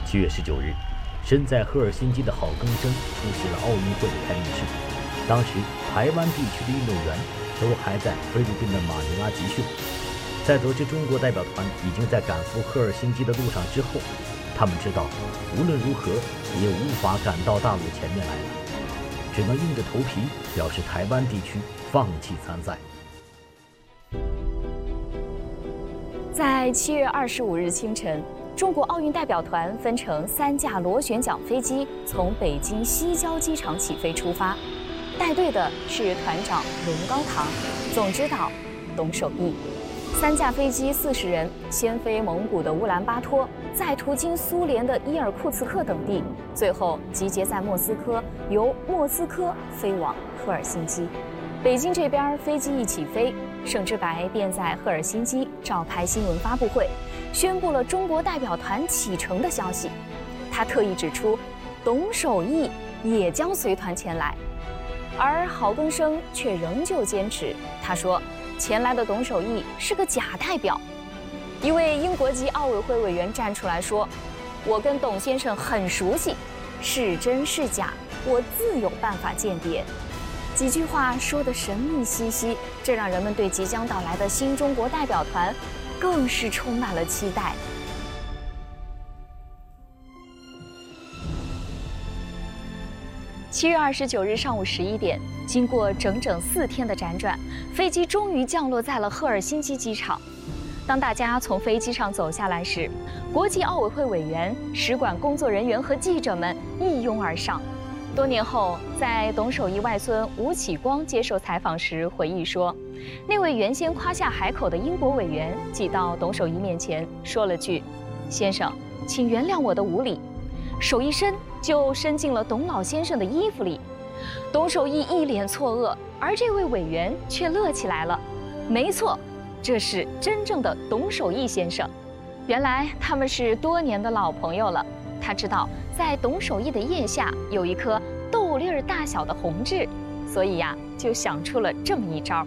7月19日，身在赫尔辛基的郝庚生出席了奥运会的开幕式。当时，台湾地区的运动员都还在菲律宾的马尼拉集训。在得知中国代表团已经在赶赴赫尔辛基的路上之后，他们知道无论如何也无法赶到大陆前面来了，只能硬着头皮表示台湾地区放弃参赛。 在7月25日清晨，中国奥运代表团分成3架螺旋桨飞机从北京西郊机场起飞出发，带队的是团长龙高堂，总指导董守义。3架飞机40人，先飞蒙古的乌兰巴托，再途经苏联的伊尔库茨克等地，最后集结在莫斯科，由莫斯科飞往赫尔辛基。北京这边飞机一起飞，盛之白便在赫尔辛基召开新闻发布会，宣布了中国代表团启程的消息。他特意指出，董守义也将随团前来，而郝庚生却仍旧坚持，他说前来的董守义是个假代表。一位英国籍奥委会委员站出来说，我跟董先生很熟悉，是真是假我自有办法鉴别。几句话说得神秘兮兮，这让人们对即将到来的新中国代表团更是充满了期待。7月29日上午11点，经过整整4天的辗转，飞机终于降落在了赫尔辛基机场。当大家从飞机上走下来时，国际奥委会委员、使馆工作人员和记者们一拥而上。多年后，在董守义外孙吴启光接受采访时回忆说，那位原先夸下海口的英国委员挤到董守义面前，说了句：“先生，请原谅我的无礼。”手一伸就伸进了董老先生的衣服里。董守义一脸错愕，而这位委员却乐起来了。没错，这是真正的董守义先生。原来他们是多年的老朋友了。他知道在董守义的腋下有一颗豆粒儿大小的红痣，所以呀，就想出了这么一招。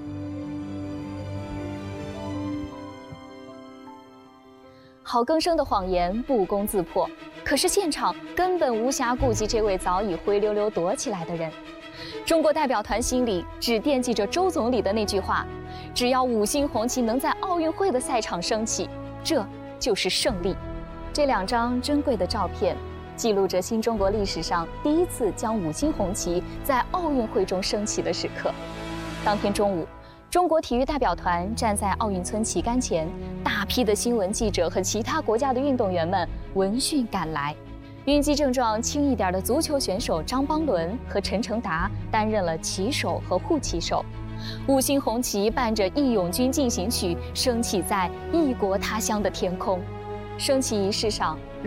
郝庚生的谎言不攻自破，可是现场根本无暇顾及这位早已灰溜溜躲起来的人。中国代表团心里只惦记着周总理的那句话：只要5星红旗能在奥运会的赛场升起，这就是胜利。这2张珍贵的照片记录着新中国历史上第一次将5星红旗在奥运会中升起的时刻。当天中午，中国体育代表团站在奥运村旗杆前，大批的新闻记者和其他国家的运动员们闻讯赶来。晕机症状轻一点的足球选手张邦伦和陈成达担任了旗手和护旗手。5星红旗伴着《义勇军进行曲》升起在异国他乡的天空。升旗仪式上，